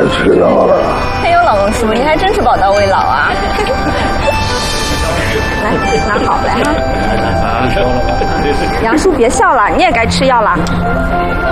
吃药了。 哎呦，老公叔，你还真是宝刀未老啊！来，拿好来哈。杨叔别笑了，你也该吃药了。